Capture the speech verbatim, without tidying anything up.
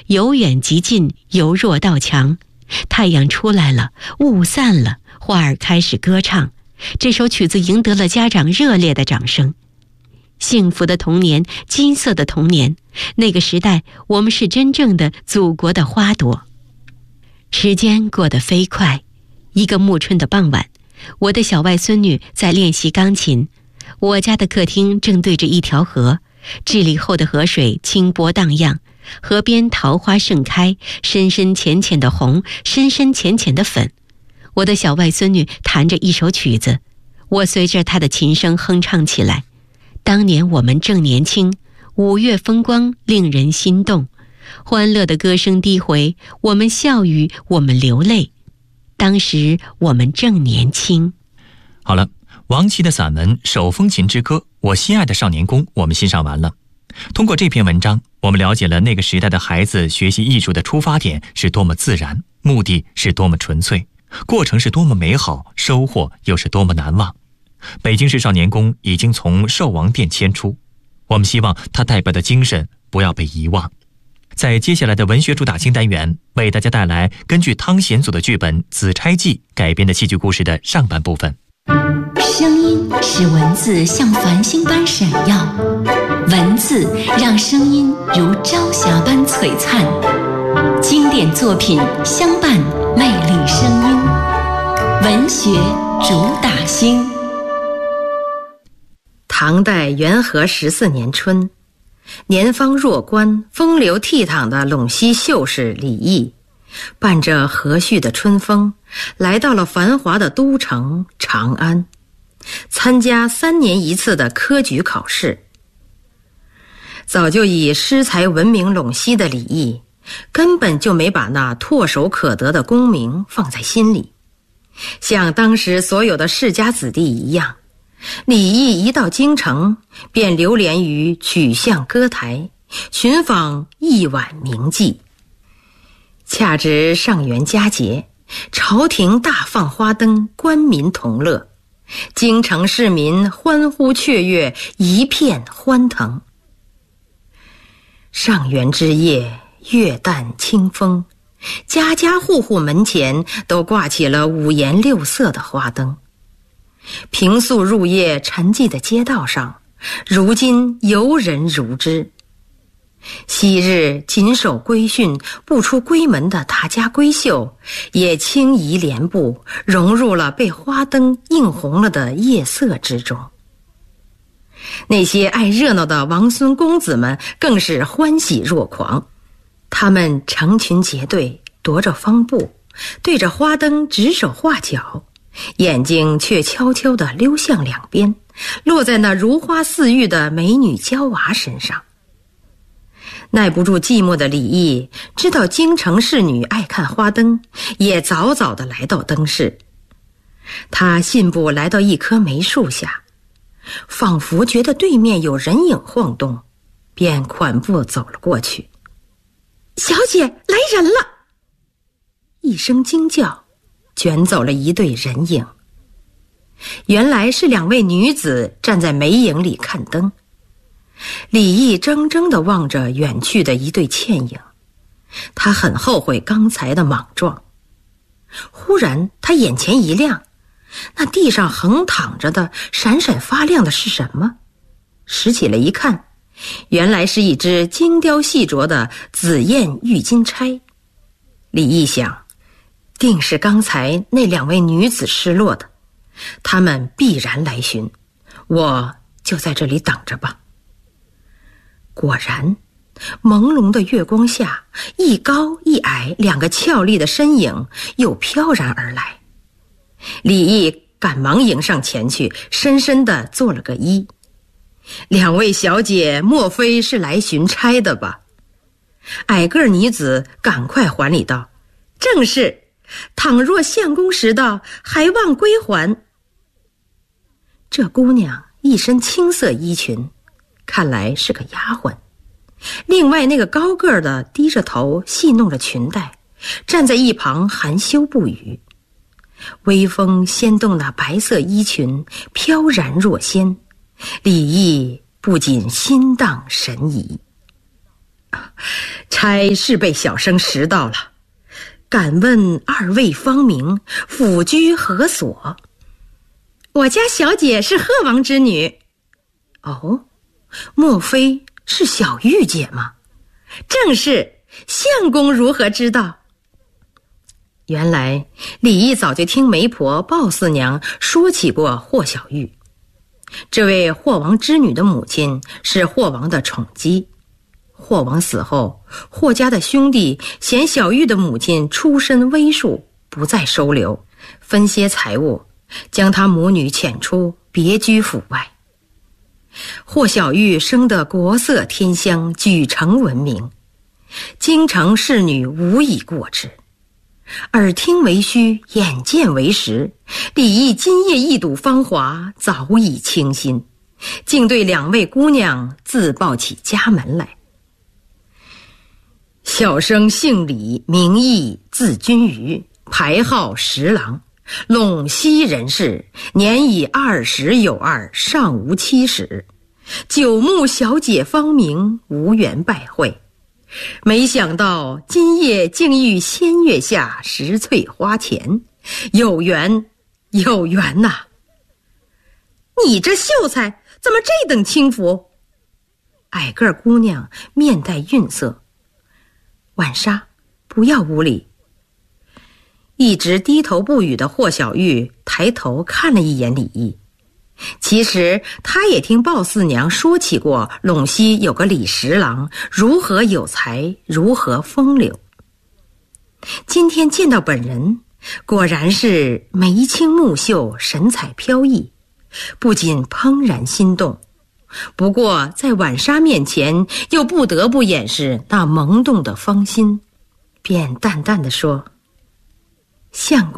由远及近，由弱到强。太阳出来了，雾散了，花儿开始歌唱。这首曲子赢得了家长热烈的掌声。幸福的童年，金色的童年，那个时代，我们是真正的祖国的花朵。时间过得飞快，一个暮春的傍晚，我的小外孙女在练习钢琴。我家的客厅正对着一条河，治理后的河水清波荡漾，河边桃花盛开，深深浅浅的红，深深浅浅的粉。我的小外孙女弹着一首曲子，我随着她的琴声哼唱起来。当年我们正年轻，五月风光令人心动，欢乐的歌声低回，我们笑语，我们流泪。当时我们正年轻。 好了，王琦的散文《手风琴之歌》，我心爱的少年宫，我们欣赏完了。通过这篇文章，我们了解了那个时代的孩子学习艺术的出发点是多么自然，目的是多么纯粹，过程是多么美好，收获又是多么难忘。北京市少年宫已经从寿王殿迁出，我们希望它代表的精神不要被遗忘。在接下来的文学主打清单元，为大家带来根据汤显祖的剧本《紫钗记》改编的戏剧故事的上半部分。 声音使文字像繁星般闪耀，文字让声音如朝霞般璀璨。经典作品相伴，魅力声音，文学主打星。 唐代元和十四年春，年方弱冠、风流倜傥的陇西秀士李益，伴着和煦的春风，来到了繁华的都城长安，参加三年一次的科举考试。早就以诗才闻名陇西的李益，根本就没把那唾手可得的功名放在心里。像当时所有的世家子弟一样，李益一到京城，便流连于曲巷歌台，寻访一碗名妓。恰值上元佳节，朝廷大放花灯，官民同乐，京城市民欢呼雀跃，一片欢腾。上元之夜，月淡清风，家家户户门前都挂起了五颜六色的花灯。平素入夜沉寂的街道上，如今游人如织。昔日谨守规训不出闺门的大家闺秀，也轻移帘步，融入了被花灯映红了的夜色之中。那些爱热闹的王孙公子们更是欢喜若狂，他们成群结队，踱着方步，对着花灯指手画脚，眼睛却悄悄地溜向两边，落在那如花似玉的美女娇娃身上。耐不住寂寞的李益知道京城侍女爱看花灯，也早早地来到灯市。他信步来到一棵梅树下，仿佛觉得对面有人影晃动，便款步走了过去。小姐，来人了！一声惊叫，卷走了一对人影。原来是两位女子站在梅影里看灯。李益怔怔地望着远去的一对倩影，他很后悔刚才的莽撞。忽然他眼前一亮，那地上横躺着的闪闪发亮的是什么？拾起来一看，原来是一只精雕细琢的紫燕玉金钗。李益想，定是刚才那两位女子失落的，她们必然来寻，我就在这里等着吧。果然，朦胧的月光下，一高一矮两个俏丽的身影又飘然而来。李益赶忙迎上前去，深深地做了个揖。两位小姐莫非是来寻钗的吧？矮个女子赶快还礼道：正是，倘若相公时到，还望归还。这姑娘一身青色衣裙，看来是个丫鬟。另外那个高个的低着头戏弄着裙带，站在一旁含羞不语。微风掀动那白色衣裙，飘然若仙，李益不禁心荡神怡。 差是被小生识到了，敢问二位芳名，府居何所？ 我家小姐是贺王之女。 哦，莫非是小玉姐吗？ 正是，相公如何知道？ 原来李毅早就听媒婆鲍四娘说起过霍小玉。这位霍王之女的母亲是霍王的宠姬，霍王死后，霍家的兄弟嫌小玉的母亲出身微庶，不再收留，分些财物，将她母女遣出，别居府外。霍小玉生得国色天香，举城闻名，京城侍女无以过之。耳听为虚，眼见为实，李毅今夜一睹芳华，早已倾心，竟对两位姑娘自报起家门来。小生姓李，名义，字君瑜，排号十郎，陇西人士，年已二十有二，尚无妻室。久慕小姐芳名，无缘拜会。没想到今夜竟遇仙月下，石翠花前，有缘有缘呐、啊！ 你这秀才怎么这等轻浮？ 矮个姑娘面带愠色。晚莎，不要无礼。一直低头不语的霍小玉抬头看了一眼李毅，其实他也听鲍四娘说起过陇西有个李十郎，如何有才，如何风流。今天见到本人，果然是眉清目秀，神采飘逸，不禁怦然心动。不过在晚莎面前，又不得不掩饰那萌动的芳心，便淡淡地说：相公